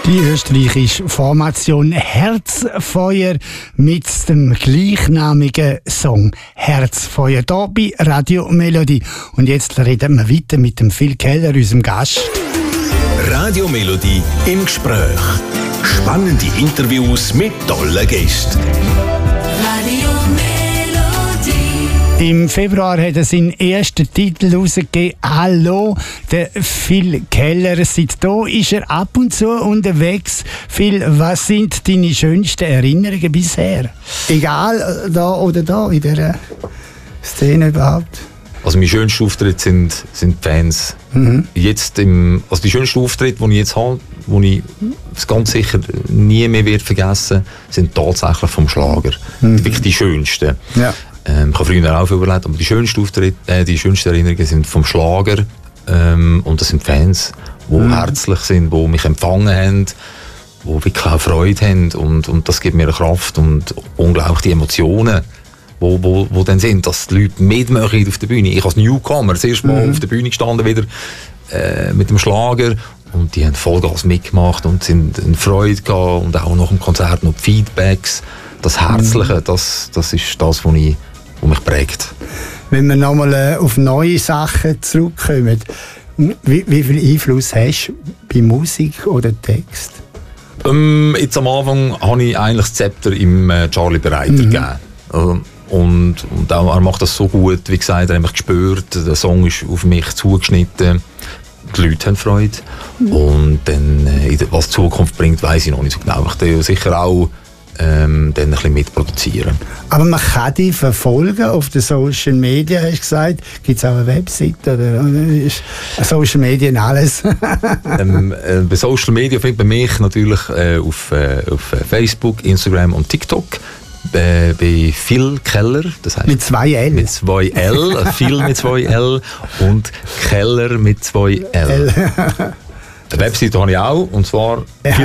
Die österreichische Formation Herzfeuer mit dem gleichnamigen Song Herzfeuer hier bei Radio Melodie. Und jetzt reden wir weiter mit dem Phil Keller, unserem Gast. Radio Melodie im Gespräch. Spannende Interviews mit tollen Gästen. Im Februar hat er seinen ersten Titel herausgegeben, «Hallo», der Phil Keller. Seitdem ist er ab und zu unterwegs. Phil, was sind deine schönsten Erinnerungen bisher? Egal, da oder da, in dieser Szene überhaupt. Also mein schönster Auftritt sind die Fans. Jetzt also die schönsten Auftritte, die ich jetzt habe, die ich ganz sicher nie mehr werde vergessen, sind tatsächlich vom Schlager. Wirklich die schönsten. Ja. Ich habe früher auch viel überlegt, aber die schönsten Auftritte, die schönsten Erinnerungen sind vom Schlager. Und das sind Fans, die herzlich sind, die mich empfangen haben, die wirklich auch Freude haben. Und das gibt mir eine Kraft und unglaublich die Emotionen, wo dann sind, dass die Leute mitmachen auf der Bühne. Ich als Newcomer das erste Mal auf der Bühne gestanden wieder mit dem Schlager. Und die haben Vollgas mitgemacht und sind in Freude gehabt und auch nach dem Konzert noch die Feedbacks. Das Herzliche, das ist das, was mich prägt. Wenn wir nochmal auf neue Sachen zurückkommen, wie viel Einfluss hast du bei Musik oder Text? Jetzt am Anfang habe ich eigentlich das Zepter im Charlie Bereiter gegeben. Und auch, er macht das so gut, wie gesagt, er hat mich gespürt, der Song ist auf mich zugeschnitten, die Leute haben Freude. Und dann, was die Zukunft bringt, weiss ich noch nicht so genau. Ich will sicher auch dann ein bisschen mitproduzieren. Aber man kann dich verfolgen auf den Social Media, hast du gesagt. Gibt es auch eine Website oder ist Social Media alles? Bei Social Media findet man mich natürlich auf Facebook, Instagram und TikTok. Bei Phil Keller, das heisst mit 2 L. Mit 2 L, Phil mit 2 L und Keller mit 2 L. Die Webseite habe ich auch, und zwar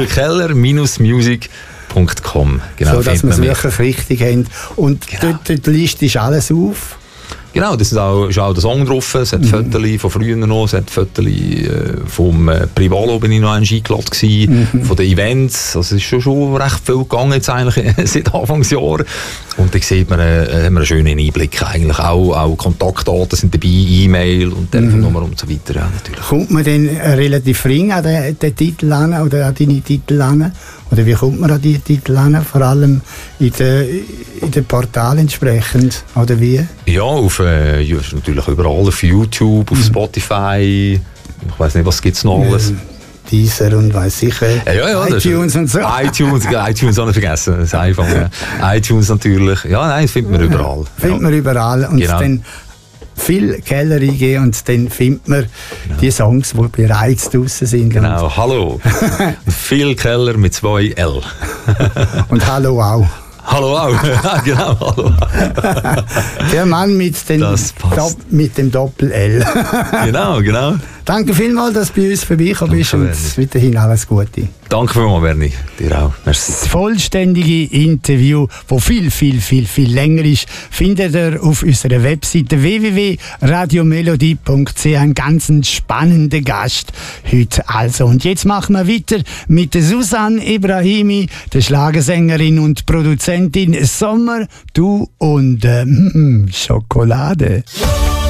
philkeller-music.com. Genau, so, dass wir es wirklich richtig haben. Und genau. dort listest alles auf? Genau, das ist auch der Song drauf. Es hat Fotos von früher noch, es hat Fotos vom Privalo, bin ich noch eingeladen gewesen, von den Events. Also es ist schon recht viel gegangen jetzt eigentlich seit Anfangsjahr. Und da sieht man, haben wir einen schönen Einblick eigentlich. Auch Kontaktdaten sind dabei, E-Mail und Telefonnummer und so weiter. Ja, natürlich. Kommt man denn relativ ring an den Titel an oder an deine Titel an? Oder wie kommt man an die Titel an? Vor allem in den Portalen entsprechend, oder wie? Ja, natürlich überall, auf YouTube, auf Spotify, ich weiss nicht, was gibt es noch alles. Deezer und weiss ich, iTunes und so. iTunes habe ich vergessen, das iPhone. Ja. iTunes natürlich, ja, nein, das findet man überall. Findet man überall und genau. Dann viel Keller eingehen und dann findet man die Songs, die bereits draussen sind. Genau, hallo. Phil Keller mit 2 L. Und hallo auch. Hallo auch, genau, hallo. Der Mann mit dem Doppel-L. Genau. Danke vielmals, dass du bei uns vorbeigekommen bist und weiterhin alles Gute. Danke vielmals, Bernie. Dir auch. Merci. Das vollständige Interview, das viel länger ist, findet ihr auf unserer Webseite www.radiomelodie.ch. Ein ganz spannender Gast heute also. Und jetzt machen wir weiter mit der Susanne Ibrahimi, der Schlagersängerin und Produzentin. Sommer, du und Schokolade.